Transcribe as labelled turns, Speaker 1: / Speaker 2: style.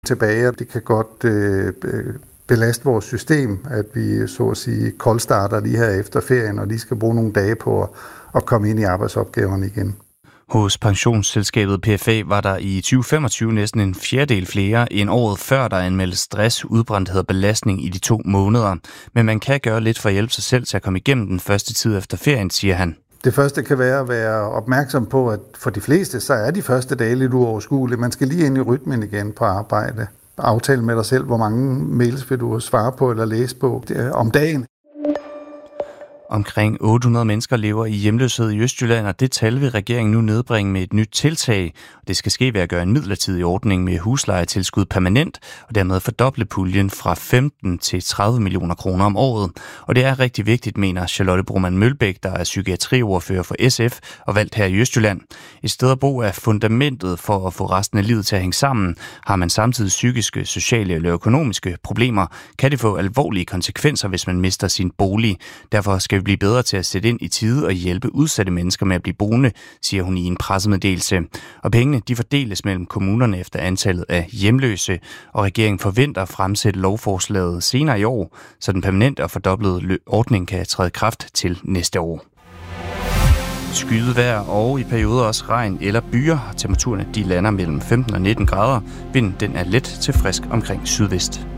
Speaker 1: tilbage. Det kan godt belaste vores system, at vi så at sige koldstarter lige her efter ferien, og lige skal bruge nogle dage på at komme ind i arbejdsopgaverne igen.
Speaker 2: Hos pensionsselskabet PFA var der i 2025 næsten en fjerdedel flere end året før, der anmeldte stress, udbrændthed og belastning i de 2 måneder. Men man kan gøre lidt for at hjælpe sig selv til at komme igennem den første tid efter ferien, siger han.
Speaker 1: Det første kan være at være opmærksom på, at for de fleste, så er de første dage lidt uoverskuelige. Man skal lige ind i rytmen igen på arbejde. Aftale med dig selv, hvor mange mails vil du svare på eller læse på om dagen.
Speaker 2: Omkring 800 mennesker lever i hjemløshed i Østjylland, og det tal vil regeringen nu nedbringe med et nyt tiltag. Det skal ske ved at gøre en midlertidig ordning med huslejetilskud permanent, og dermed fordoble puljen fra 15 til 30 millioner kroner om året. Og det er rigtig vigtigt, mener Charlotte Broman Mølbæk, der er psykiatriordfører for SF og valgt her i Østjylland. Et sted at bo er fundamentet for at få resten af livet til at hænge sammen. Har man samtidig psykiske, sociale eller økonomiske problemer, kan det få alvorlige konsekvenser, hvis man mister sin bolig. Derfor skal vi blive bedre til at sætte ind i tide og hjælpe udsatte mennesker med at blive boende, siger hun i en pressemeddelelse. Og pengene de fordeles mellem kommunerne efter antallet af hjemløse, og regeringen forventer at fremsætte lovforslaget senere i år, så den permanente og fordoblede ordning kan træde i kraft til næste år. Skyet vejr og i perioder også regn eller byer. Temperaturerne de lander mellem 15 og 19 grader. Vinden den er let til frisk omkring sydvest.